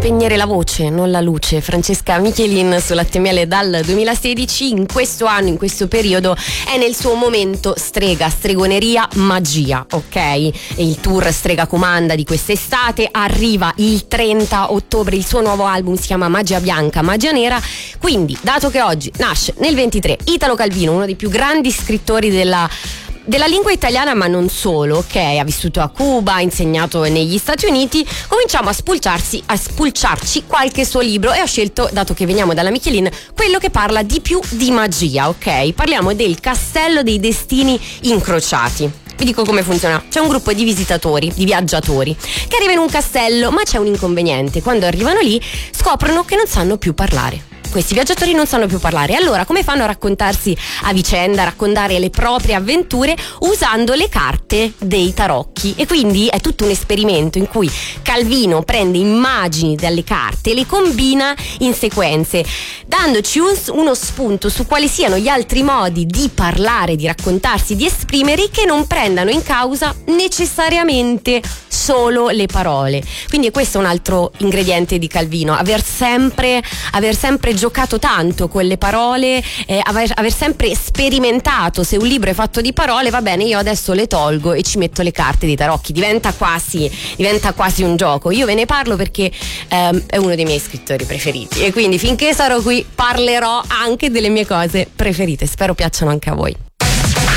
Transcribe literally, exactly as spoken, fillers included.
spegnere la voce, non la luce. Francesca Michelin sull'H M L dal duemilasedici. In questo anno, in questo periodo, è nel suo momento strega, stregoneria, magia, ok? E il tour Strega Comanda di quest'estate arriva il trenta ottobre. Il suo nuovo album si chiama Magia Bianca, Magia Nera. Quindi, dato che oggi nasce nel ventitré Italo Calvino, uno dei più grandi scrittori della della lingua italiana, ma non solo, ok? Ha vissuto a Cuba, ha insegnato negli Stati Uniti. Cominciamo a spulciarsi, a spulciarci qualche suo libro e ho scelto, dato che veniamo dalla Michelin, quello che parla di più di magia, ok? Parliamo del Castello dei Destini Incrociati. Vi dico come funziona. C'è un gruppo di visitatori, di viaggiatori, che arriva in un castello, ma c'è un inconveniente. Quando arrivano lì scoprono che non sanno più parlare. Questi viaggiatori non sanno più parlare. Allora, come fanno a raccontarsi a vicenda, a raccontare le proprie avventure? Usando le carte dei tarocchi. E quindi è tutto un esperimento in cui Calvino prende immagini dalle carte e le combina in sequenze, dandoci un, uno spunto su quali siano gli altri modi di parlare, di raccontarsi, di esprimere, che non prendano in causa necessariamente solo le parole. Quindi questo è un altro ingrediente di Calvino, aver sempre, aver sempre giocato tanto con le parole, eh, aver, aver sempre sperimentato. Se un libro è fatto di parole, va bene, io adesso le tolgo e ci metto le carte dei tarocchi, diventa quasi, diventa quasi un gioco. Io ve ne parlo perché ehm, è uno dei miei scrittori preferiti e quindi finché sarò qui parlerò anche delle mie cose preferite. Spero piacciono anche a voi.